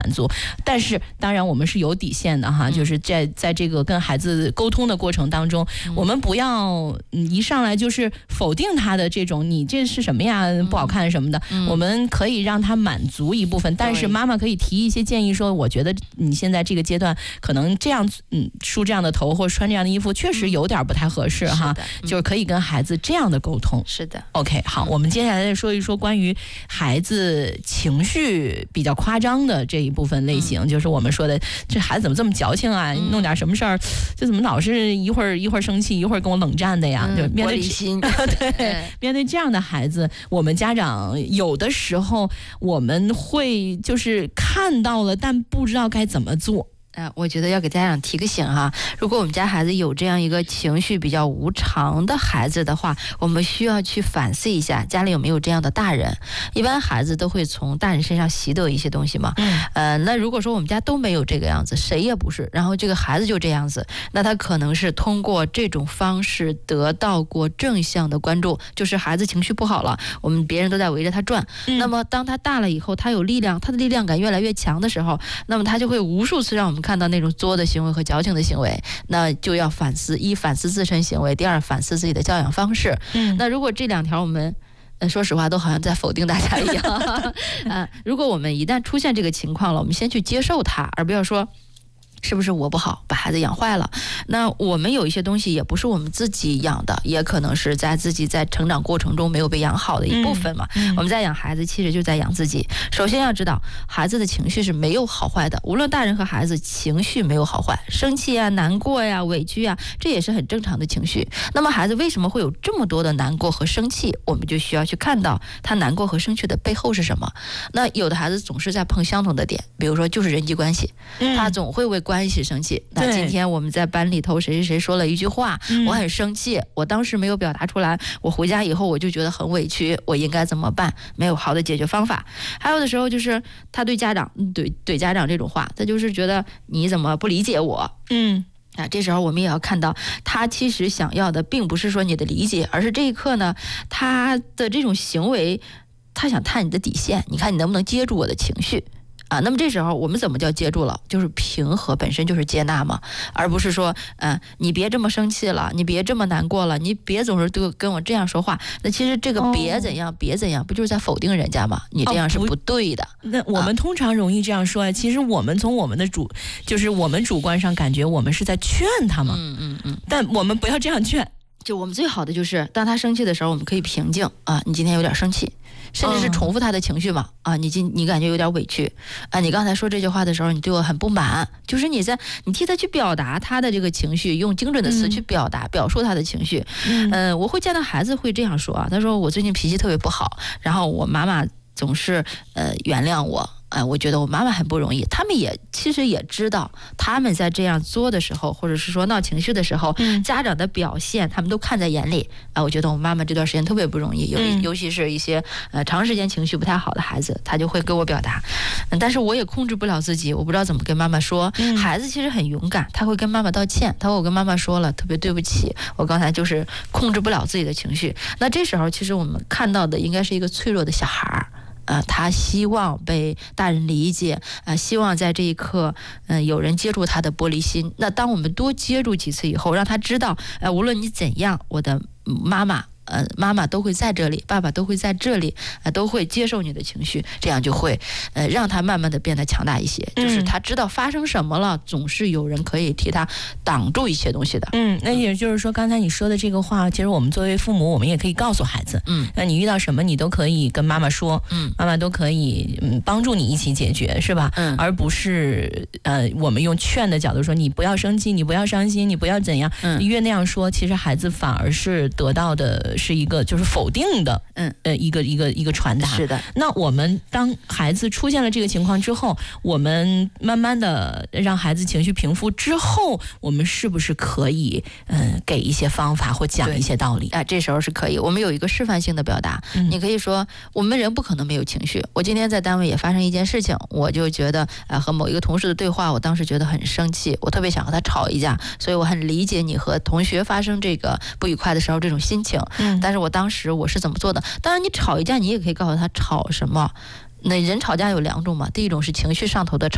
满足。但是当然我们是有底线的哈，就是在这个跟孩子沟通的过程当中，我们不要一上来就是否定他的这种你这是什么呀不好看什么的，我们可以让他满足一部分，但是妈妈可以提一些建议说，我觉得你现在这个阶段可能这样梳这样的头或穿这样的衣服确实有点不太合适哈，就是可以跟孩子这样的沟通。 是的 OK 好，我们接下来再说一说关于孩子情绪比较夸张的这一部分类型，就是我们说的这孩子怎么这么矫情啊，弄点什么事儿就怎么老是一会儿生气一会儿跟我冷战的呀，就面对对面对这样的孩子，我们家长有的时候我们会就是看到了但不知道该怎么做。 我觉得要给家长提个醒哈，如果我们家孩子有这样一个情绪比较无常的孩子的话，我们需要去反思一下家里有没有这样的大人。一般孩子都会从大人身上习得一些东西嘛，那如果说我们家都没有这个样子，谁也不是，然后这个孩子就这样子，那他可能是通过这种方式得到过正向的关注，就是孩子情绪不好了，我们别人都在围着他转，那么当他大了以后，他有力量，他的力量感越来越强的时候，那么他就会无数次让我们看到那种作的行为和矫情的行为，那就要反思，一反思自身行为，第二反思自己的教养方式。那如果这两条我们说实话都好像在否定大家一样如果我们一旦出现这个情况了，我们先去接受它，而不要说是不是我不好把孩子养坏了。那我们有一些东西也不是我们自己养的，也可能是自己在成长过程中没有被养好的一部分嘛。我们在养孩子其实就在养自己。首先要知道孩子的情绪是没有好坏的，无论大人和孩子情绪没有好坏，生气啊难过呀委屈啊，这也是很正常的情绪。那么孩子为什么会有这么多的难过和生气，我们就需要去看到他难过和生气的背后是什么。那有的孩子总是在碰相同的点，比如说就是人际关系，他总会为关系生气。那今天我们在班里头谁说了一句话，我很生气，我当时没有表达出来，我回家以后我就觉得很委屈，我应该怎么办？没有好的解决方法。还有的时候就是他对家长对家长这种话，他就是觉得你怎么不理解我？这时候我们也要看到他其实想要的并不是说你的理解，而是这一刻呢他的这种行为，他想探你的底线，你看你能不能接住我的情绪那么这时候我们怎么叫接住了？就是平和本身就是接纳嘛，而不是说你别这么生气了，你别这么难过了，你别总是跟我这样说话。那其实这个别怎样别怎样不就是在否定人家吗？你这样是不对的。 那我们通常容易这样说其实我们从我们的就是我们主观上感觉我们是在劝他嘛，但我们不要这样劝。 就我们最好的就是当他生气的时候，我们可以平静你今天有点生气，甚至是重复他的情绪嘛你感觉有点委屈你刚才说这句话的时候，你对我很不满，就是你替他去表达他的这个情绪，用精准的词去表述他的情绪。我会见到孩子会这样说他说我最近脾气特别不好，然后我妈妈总是原谅我我觉得我妈妈很不容易。他们其实也知道，他们在这样作的时候，或者是说闹情绪的时候，家长的表现他们都看在眼里我觉得我妈妈这段时间特别不容易，尤其是一些长时间情绪不太好的孩子，他就会跟我表达但是我也控制不了自己，我不知道怎么跟妈妈说。孩子其实很勇敢，他会跟妈妈道歉，他说我跟妈妈说了，特别对不起，我刚才就是控制不了自己的情绪。那这时候其实我们看到的应该是一个脆弱的小孩他希望被大人理解希望在这一刻有人接住他的玻璃心。那当我们多接住几次以后，让他知道无论你怎样，我的妈妈都会在这里，爸爸都会在这里都会接受你的情绪，这样就会让他慢慢的变得强大一些。就是他知道发生什么了，总是有人可以替他挡住一些东西的。 那也就是说刚才你说的这个话，其实我们作为父母，我们也可以告诉孩子那你遇到什么你都可以跟妈妈说妈妈都可以帮助你一起解决，是吧而不是我们用劝的角度说你不要生气，你不要伤心，你不要怎样越那样说，其实孩子反而是得到的是一个就是否定的一个传达。 是的。 那我们当孩子出现了这个情况之后，我们慢慢的让孩子情绪平复之后，我们是不是可以给一些方法或讲一些道理这时候是可以。我们有一个示范性的表达你可以说我们人不可能没有情绪，我今天在单位也发生一件事情，我就觉得和某一个同事的对话，我当时觉得很生气，我特别想和他吵一架，所以我很理解你和同学发生这个不愉快的时候这种心情但是我当时我是怎么做的。当然你吵一架你也可以告诉他吵什么，那人吵架有两种嘛，第一种是情绪上头的吵，